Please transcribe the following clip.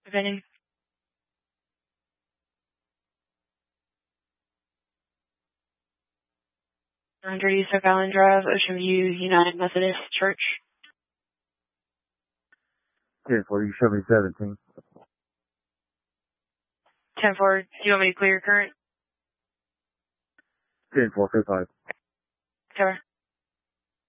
Depending. 100 East Oak Island Drive, Ocean View, United Methodist Church. 10-4, you show me 17. 10-4, do you want me to clear your current? 10-4, 5. Cover.